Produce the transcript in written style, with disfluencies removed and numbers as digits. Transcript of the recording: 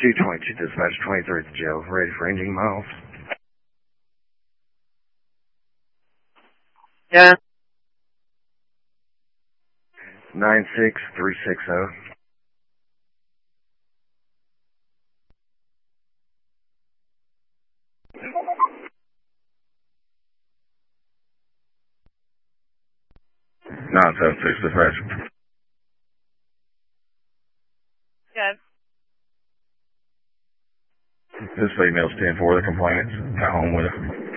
222 dispatch 23 at the jail, ready for engine miles. Yeah. 96360. Nine seven six dispatch. Good. This female's 10-4, the complainants. Got home with her.